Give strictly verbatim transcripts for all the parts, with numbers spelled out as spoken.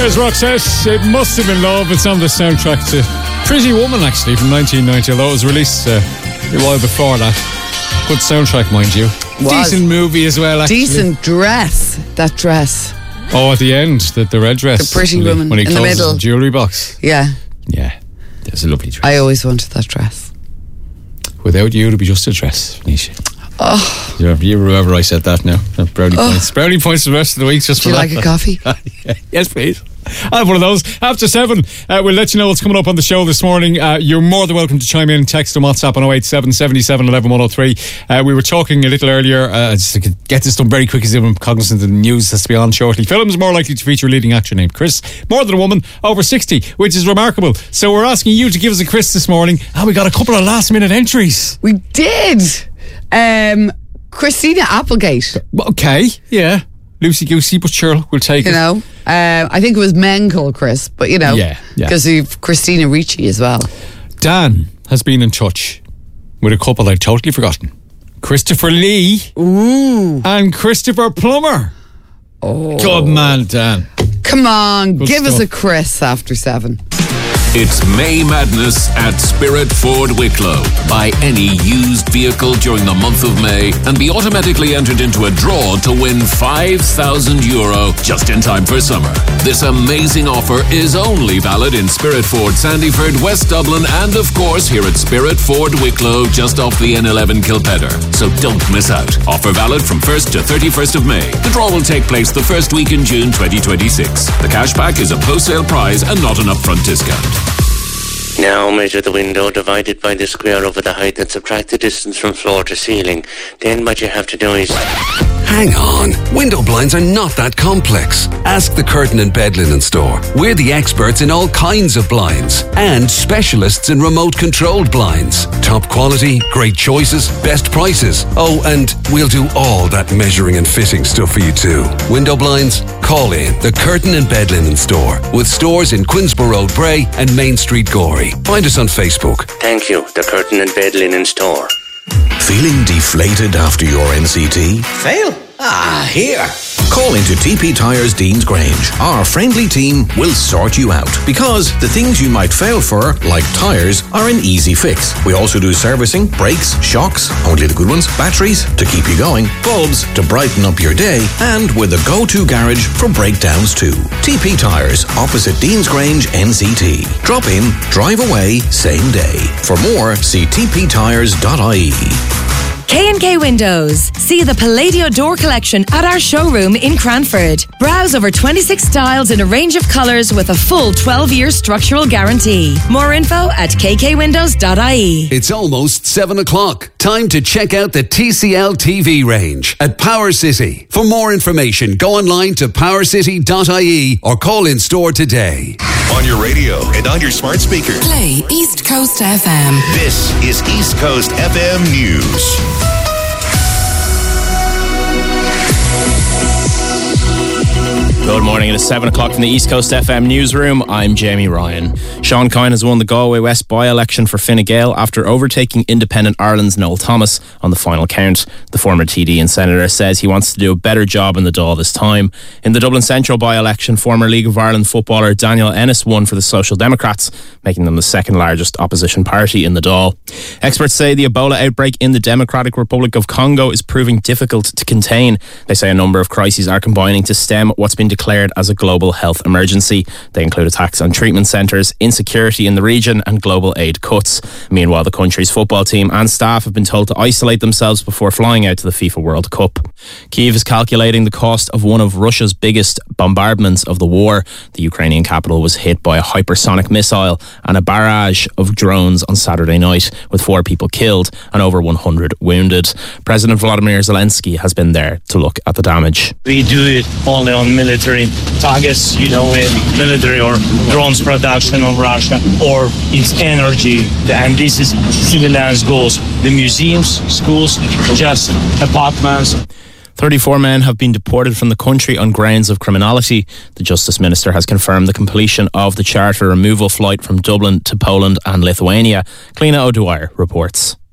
There's Roxette. It must have been love. It's on the soundtrack to Pretty Woman, actually, from nineteen ninety, although it was released uh, a while before that. Good soundtrack, mind you. Was. Decent movie as well, actually. Decent dress. That dress. Oh, at the end, the, the red dress. The pretty when woman he, when he in the closes middle. the jewellery box. Yeah. Yeah. That's a lovely dress. I always wanted that dress. Without you, it'd be just a dress, Nisha. Oh. You, you remember I said that now. Brownie oh. points. Brownie points for the rest of the week just Do for you that. like a coffee? Yes, please. I have one of those. After seven, uh, we'll let you know what's coming up on the show this morning. Uh, you're more than welcome to chime in and text on WhatsApp on oh eight seven, seven seven, one one, one oh three. Uh, we were talking a little earlier, uh, just to get this done very quick as I'm cognizant of the news that's to be on shortly. Films more likely to feature a leading actor named Chris. More than a woman, over sixty, which is remarkable. So we're asking you to give us a Chris this morning. And we got a couple of last minute entries. We did. Um, Christina Applegate. Okay, yeah. Loosey goosey, but sure, we'll take you it. You know, uh, I think it was men called Chris, but you know, yeah, yeah. Because you've Christina Ricci as well. Dan has been in touch with a couple I'd totally forgotten. Christopher Lee Ooh. and Christopher Plummer. Oh. Good man, Dan. Come on, Good give stuff. us a Chris after seven. It's May Madness at Spirit Ford Wicklow. Buy any used vehicle during the month of May and be automatically entered into a draw to win five thousand euro just in time for summer. This amazing offer is only valid in Spirit Ford Sandyford, West Dublin, and of course here at Spirit Ford Wicklow, just off the N eleven Kilpetter. So don't miss out. Offer valid from first to thirty-first of May. The draw will take place the first week in June twenty twenty-six. The cashback is a post-sale prize and not an upfront discount. Now measure the window divided by the square over the height and subtract the distance from floor to ceiling. Then what you have to do is... Hang on. Window blinds are not that complex. Ask the Curtain and Bed Linen Store. We're the experts in all kinds of blinds and specialists in remote controlled blinds. Top quality, great choices, best prices. Oh, and we'll do all that measuring and fitting stuff for you too. Window blinds? Call in the Curtain and Bed Linen Store with stores in Queensborough Road, Bray and Main Street, Gorey. Find us on Facebook. Thank you, the Curtain and Bed Linen Store. Feeling deflated after your N C T? Fail? Ah, here. Call into T P Tyres Deans Grange. Our friendly team will sort you out because the things you might fail for, like tyres, are an easy fix. We also do servicing, brakes, shocks, only the good ones, batteries to keep you going, bulbs to brighten up your day, and with a go-to garage for breakdowns too. T P Tyres, opposite Deans Grange N C T. Drop in, drive away, same day. For more, see t p tyres dot I E. K and K Windows. See the Palladio door collection at our showroom in Cranford. Browse over twenty-six styles in a range of colours with a full twelve-year structural guarantee. More info at k k windows dot I E. It's almost seven o'clock. Time to check out the T C L T V range at Power City. For more information, go online to power city dot I E or call in store today. On your radio and on your smart speaker. Play East Coast F M. This is East Coast F M News. Good morning. It is seven o'clock from the East Coast F M newsroom. I'm Jamie Ryan. Sean Kine has won the Galway West by-election for Fine Gael after overtaking Independent Ireland's Noel Thomas on the final count. The former T D and Senator says he wants to do a better job in the Dáil this time. In the Dublin Central by-election, former League of Ireland footballer Daniel Ennis won for the Social Democrats, making them the second largest opposition party in the Dáil. Experts say the Ebola outbreak in the Democratic Republic of Congo is proving difficult to contain. They say a number of crises are combining to stem what's been declared as a global health emergency. They include attacks on treatment centres, insecurity in the region and global aid cuts. Meanwhile, the country's football team and staff have been told to isolate themselves before flying out to the FIFA World Cup. Kyiv is calculating the cost of one of Russia's biggest bombardments of the war. The Ukrainian capital was hit by a hypersonic missile and a barrage of drones on Saturday night, with four people killed and over one hundred wounded. President Volodymyr Zelensky has been there to look at the damage. We do it only on military targets, you know, in military or drones production of Russia, or its energy. And this is civilians goals. The museums, schools, just apartments. thirty-four men have been deported from the country on grounds of criminality. The Justice Minister has confirmed the completion of the charter removal flight from Dublin to Poland and Lithuania. Cliona O'Dwyer reports.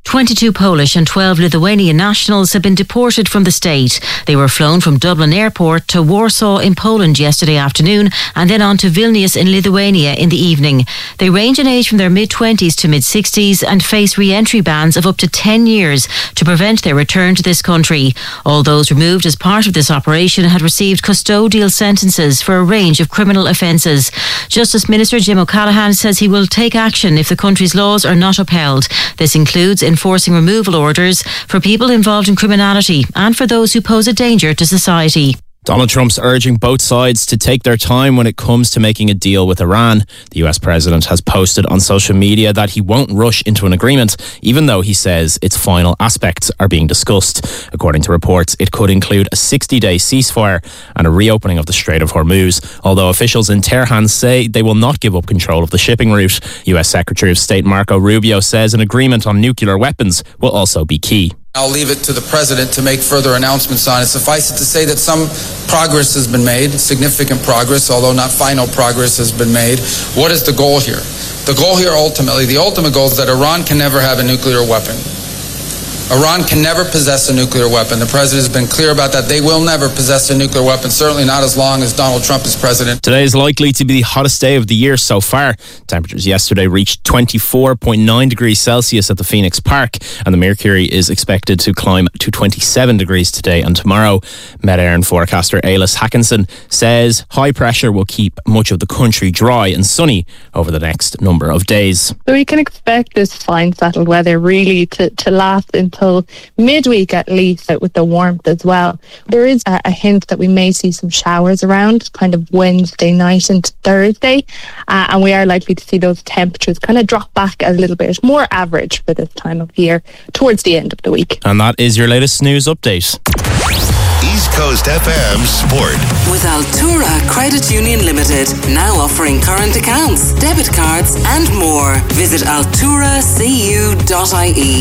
twenty-two Polish and twelve Lithuanian nationals have been deported from the state. They were flown from Dublin Airport to Warsaw in Poland yesterday afternoon and then on to Vilnius in Lithuania in the evening. They range in age from their mid-twenties to mid-sixties and face re-entry bans of up to ten years to prevent their return to this country. All those removed as part of this operation had received custodial sentences for a range of criminal offences. Justice Minister Jim O'Callaghan says he will take action if the country's laws are not upheld. This includes enforcing removal orders for people involved in criminality and for those who pose a danger to society. Donald Trump's urging both sides to take their time when it comes to making a deal with Iran. The U S president has posted on social media that he won't rush into an agreement, even though he says its final aspects are being discussed. According to reports, it could include a sixty-day ceasefire and a reopening of the Strait of Hormuz, although officials in Tehran say they will not give up control of the shipping route. U S Secretary of State Marco Rubio says an agreement on nuclear weapons will also be key. I'll leave it to the president to make further announcements on it. Suffice it to say that some progress has been made, significant progress, although not final progress has been made. What is the goal here? The goal here ultimately, the ultimate goal is that Iran can never have a nuclear weapon. Iran can never possess a nuclear weapon. The president has been clear about that. They will never possess a nuclear weapon, certainly not as long as Donald Trump is president. Today is likely to be the hottest day of the year so far. Temperatures yesterday reached twenty-four point nine degrees Celsius at the Phoenix Park, and the mercury is expected to climb to twenty-seven degrees today and tomorrow. Met Éireann forecaster Ailis Hackinson says high pressure will keep much of the country dry and sunny over the next number of days. So we can expect this fine settled weather really to, to last in until midweek at least, with the warmth as well. There is a, a hint that we may see some showers around kind of Wednesday night into Thursday, uh, and we are likely to see those temperatures kind of drop back a little bit more average for this time of year towards the end of the week. And that is your latest news update. East Coast F M Sport. With Altura Credit Union Limited, now offering current accounts, debit cards and more. Visit altura c u dot i e.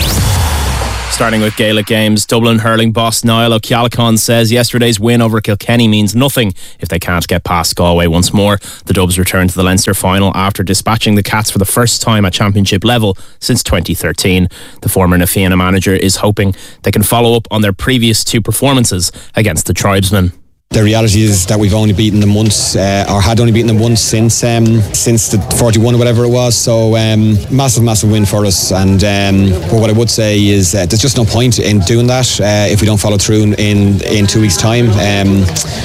Starting with Gaelic games, Dublin hurling boss Niall O'Callaghan says yesterday's win over Kilkenny means nothing if they can't get past Galway once more. The Dubs return to the Leinster final after dispatching the Cats for the first time at championship level since twenty thirteen. The former Na Fianna manager is hoping they can follow up on their previous two performances against the Tribesmen. The reality is that we've only beaten them once, uh, or had only beaten them once since um, since the forty-one or whatever it was. So um, massive, massive win for us. And um, but what I would say is uh, there's just no point in doing that uh, if we don't follow through in in two weeks' time. Um,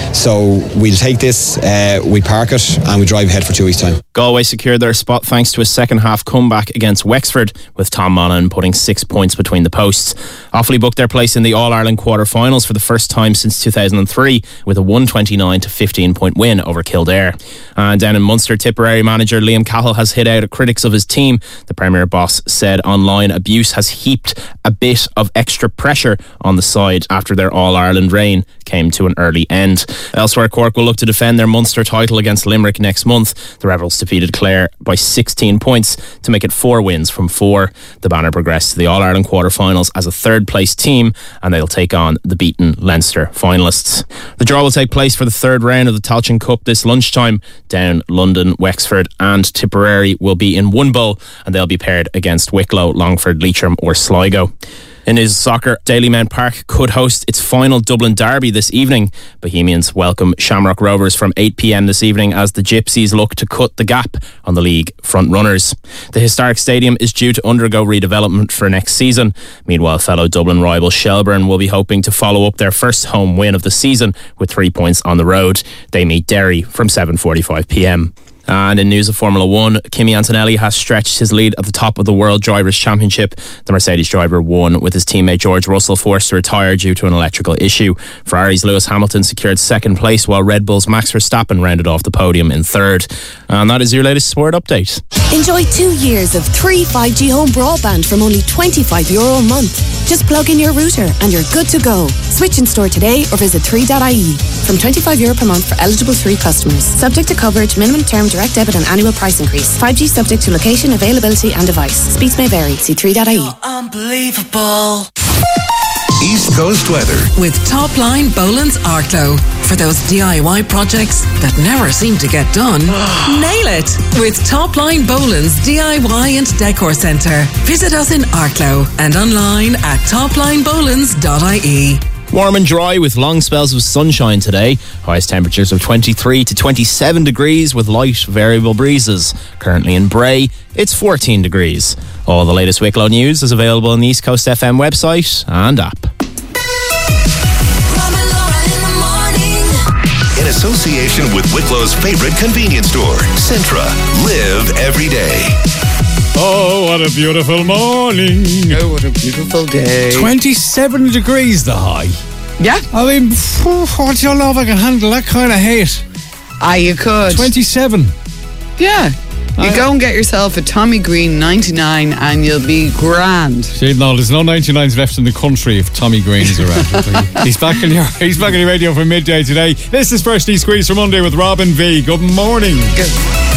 so we'll take this, uh, we park it, and we drive ahead for two weeks' time. Galway secured their spot thanks to a second half comeback against Wexford, with Tom Monaghan putting six points between the posts. Offaly booked their place in the All-Ireland quarter-finals for the first time since two thousand three, with a one twenty-nine to fifteen point win over Kildare. And down in Munster, Tipperary manager Liam Cahill has hit out at critics of his team. The Premier boss said online abuse has heaped a bit of extra pressure on the side after their All-Ireland reign came to an early end. Elsewhere, Cork will look to defend their Munster title against Limerick next month. The Rebels defeated Clare by sixteen points to make it four wins from four. The Banner progressed to the All-Ireland quarter-finals as a third-place team, and they'll take on the beaten Leinster finalists. The draw will take place for the third round of the Tailteann Cup this lunchtime. Down London, Wexford and Tipperary will be in one bowl, and they'll be paired against Wicklow, Longford, Leitrim or Sligo. In his soccer, Dalymount Park could host its final Dublin derby this evening. Bohemians welcome Shamrock Rovers from eight p.m. this evening as the Gypsies look to cut the gap on the league front-runners. The historic stadium is due to undergo redevelopment for next season. Meanwhile, fellow Dublin rival Shelbourne will be hoping to follow up their first home win of the season with three points on the road. They meet Derry from seven forty-five p.m. And in news of Formula One, Kimi Antonelli has stretched his lead at the top of the World Drivers' Championship. The Mercedes driver won with his teammate George Russell forced to retire due to an electrical issue. Ferrari's Lewis Hamilton secured second place, while Red Bull's Max Verstappen rounded off the podium in third. And that is your latest sport update. Enjoy two years of free five G home broadband from only twenty-five euro a month. Just plug in your router and you're good to go. Switch in store today or visit three dot I E. From twenty-five euro per month for eligible three customers. Subject to coverage, minimum term, direct debit and annual price increase. five G subject to location, availability and device. Speeds may vary. See three dot I E. Unbelievable. East Coast weather. With Topline Boland's Arklow. For those D I Y projects that never seem to get done, nail it with Topline Boland's D I Y and Decor Centre. Visit us in Arklow and online at topline bolands dot I E. Warm and dry with long spells of sunshine today. Highest temperatures of twenty-three to twenty-seven degrees with light variable breezes. Currently in Bray, it's fourteen degrees. All the latest Wicklow news is available on the East Coast F M website and app. In association with Wicklow's favourite convenience store, Centra. Live every day. Oh, what a beautiful morning. Oh, what a beautiful day. twenty-seven degrees the high. Yeah. I mean, what do you know if I can handle that kind of heat? Ah, you could. twenty-seven. Yeah. You I, go and get yourself a Tommy Green ninety-nine and you'll be grand. See, no, there's no ninety-nines left in the country if Tommy Green's around. he's back in your he's back in your radio for midday today. This is Freshly Squeezed for Monday with Robin V. Good morning. Good